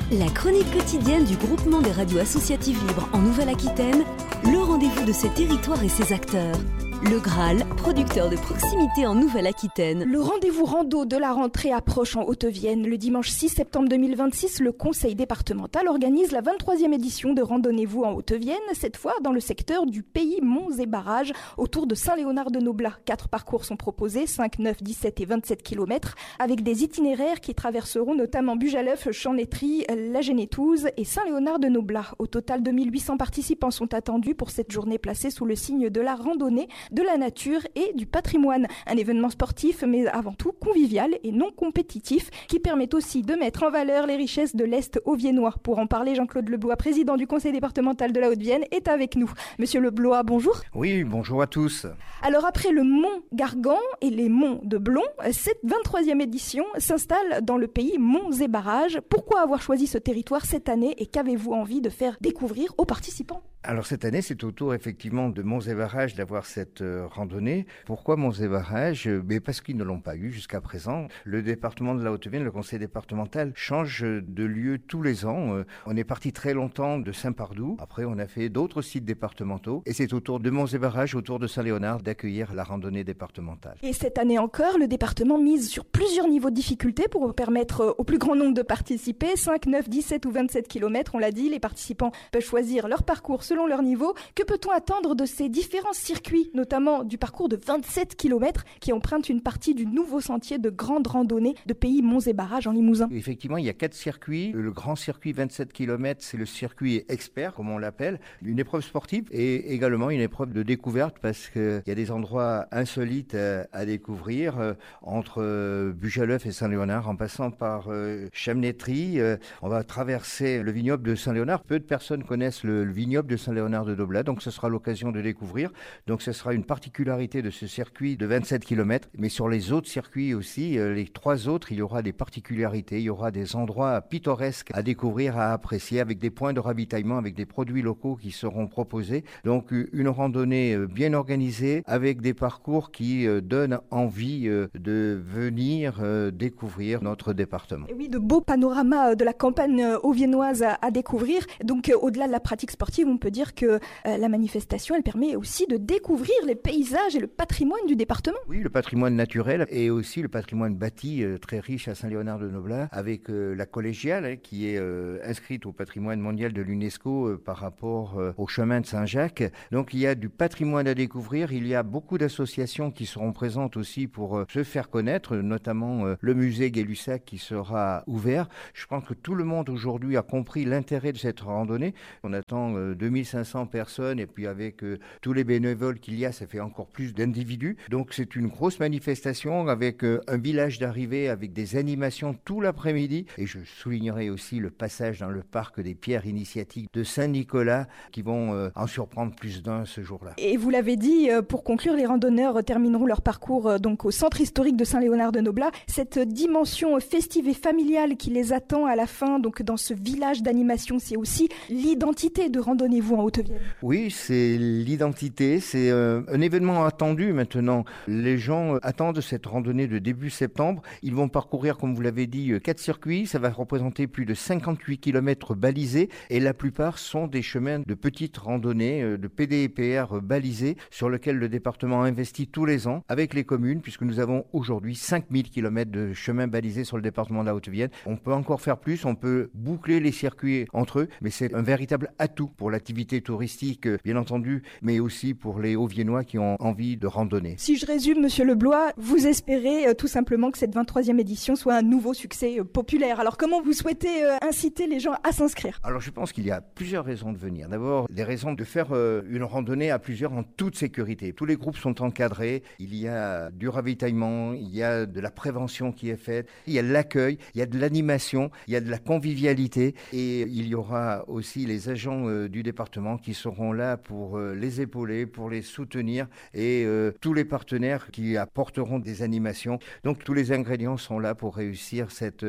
La chronique quotidienne du groupement des radios associatives libres en Nouvelle-Aquitaine, le rendez-vous de ses territoires et ses acteurs. Le Graal, producteur de proximité en Nouvelle-Aquitaine. Le rendez-vous rando de la rentrée approche en Haute-Vienne. Le dimanche 6 septembre 2026, le conseil départemental organise la 23e édition de Randonnez-vous en Haute-Vienne, cette fois dans le secteur du pays Monts et Barrages, autour de Saint-Léonard-de-Noblat. 4 parcours sont proposés, 5, 9, 17 et 27 km, avec des itinéraires qui traverseront notamment Bujaleuf, Champnétry, la Génétouze et Saint-Léonard-de-Noblat. Au total, 2800 participants sont attendus pour cette journée placée sous le signe de la randonnée, de la nature et du patrimoine. Un événement sportif, mais avant tout convivial et non compétitif, qui permet aussi de mettre en valeur les richesses de l'Est haut-viennois. Pour en parler, Jean-Claude Leblois, président du conseil départemental de la Haute-Vienne, est avec nous. Monsieur Leblois, bonjour. Oui, bonjour à tous. Alors après le mont Gargan et les monts de Blon, cette 23e édition s'installe dans le pays Monts et Barrages. Pourquoi avoir choisi ce territoire cette année et qu'avez-vous envie de faire découvrir aux participants ? Alors cette année, c'est au tour effectivement de Monts et Barrages d'avoir cette randonnée. Pourquoi Monts et Barrages ? Parce qu'ils ne l'ont pas eu jusqu'à présent. Le département de la Haute-Vienne, le conseil départemental, change de lieu tous les ans. On est parti très longtemps de Saint-Pardoux. Après, on a fait d'autres sites départementaux. Et c'est au tour de Monts et Barrages, autour de Saint-Léonard, d'accueillir la randonnée départementale. Et cette année encore, le département mise sur plusieurs niveaux de difficulté pour permettre au plus grand nombre de participer. 5, 9, 17 ou 27 km, on l'a dit, les participants peuvent choisir leur parcours selon leur niveau. Que peut-on attendre de ces différents circuits, notamment du parcours de 27 km qui emprunte une partie du nouveau sentier de grande randonnée de pays Monts et Barrages en Limousin? Effectivement, il y a 4 circuits. Le grand circuit 27 km, c'est le circuit expert, comme on l'appelle. Une épreuve sportive et également une épreuve de découverte parce qu'il y a des endroits insolites à découvrir entre Bujaleuf et Saint-Léonard en passant par Champnétry. On va traverser le vignoble de Saint-Léonard. Peu de personnes connaissent le vignoble de Saint-Léonard-de-Noblat, donc ce sera l'occasion de découvrir. Donc ce sera une particularité de ce circuit de 27 km, mais sur les autres circuits aussi, les 3 autres, il y aura des particularités, il y aura des endroits pittoresques à découvrir, à apprécier, avec des points de ravitaillement, avec des produits locaux qui seront proposés. Donc une randonnée bien organisée, avec des parcours qui donnent envie de venir découvrir notre département. Et oui, de beaux panoramas de la campagne haut-viennoise à découvrir. Donc au-delà de la pratique sportive, on peut dire que la manifestation, elle permet aussi de découvrir les paysages et le patrimoine du département. Oui, le patrimoine naturel et aussi le patrimoine bâti très riche à Saint-Léonard-de-Noblat avec la collégiale qui est inscrite au patrimoine mondial de l'UNESCO par rapport au chemin de Saint-Jacques. Donc il y a du patrimoine à découvrir, il y a beaucoup d'associations qui seront présentes aussi pour se faire connaître, notamment le musée Gay-Lussac qui sera ouvert. Je pense que tout le monde aujourd'hui a compris l'intérêt de cette randonnée. On attend 2500 personnes et puis avec tous les bénévoles qu'il y a, ça fait encore plus d'individus. Donc c'est une grosse manifestation avec un village d'arrivée, avec des animations tout l'après-midi. Et je soulignerai aussi le passage dans le parc des pierres initiatiques de Saint-Nicolas qui vont en surprendre plus d'un ce jour-là. Et vous l'avez dit, pour conclure, les randonneurs termineront leur parcours donc au centre historique de Saint-Léonard-de-Noblat. Cette dimension festive et familiale qui les attend à la fin, donc dans ce village d'animation, c'est aussi l'identité de Randonnez-vous en Haute-Vienne. Oui, c'est l'identité, c'est un événement attendu maintenant. Les gens attendent cette randonnée de début septembre. Ils vont parcourir, comme vous l'avez dit, 4 circuits. Ça va représenter plus de 58 km balisés et la plupart sont des chemins de petites randonnées, de PDPR balisés sur lesquels le département investit tous les ans avec les communes puisque nous avons aujourd'hui 5000 km de chemins balisés sur le département de la Haute-Vienne. On peut encore faire plus, on peut boucler les circuits entre eux, mais c'est un véritable atout pour l'activité touristique, bien entendu, mais aussi pour les Hauts-Viennois qui ont envie de randonner. Si je résume, Monsieur Leblois, vous espérez tout simplement que cette 23e édition soit un nouveau succès populaire. Alors comment vous souhaitez inciter les gens à s'inscrire ? Alors je pense qu'il y a plusieurs raisons de venir. D'abord, des raisons de faire une randonnée à plusieurs en toute sécurité. Tous les groupes sont encadrés, il y a du ravitaillement, il y a de la prévention qui est faite, il y a de l'accueil, il y a de l'animation, il y a de la convivialité et il y aura aussi les agents du département qui seront là pour les épauler, pour les soutenir et tous les partenaires qui apporteront des animations. Donc tous les ingrédients sont là pour réussir cette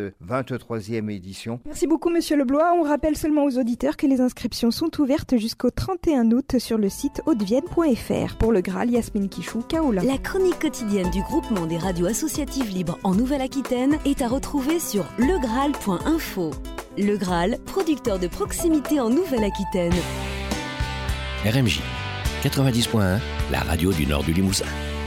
23e édition. Merci beaucoup Monsieur Leblois. On rappelle seulement aux auditeurs que les inscriptions sont ouvertes jusqu'au 31 août sur le site hautevienne.fr. Pour le Graal, Yasmine Kichou, Kaola. La chronique quotidienne du groupement des radios associatives libres en Nouvelle-Aquitaine est à retrouver sur legraal.info. Le Graal, producteur de proximité en Nouvelle-Aquitaine. RMJ 90.1, la radio du nord du Limousin.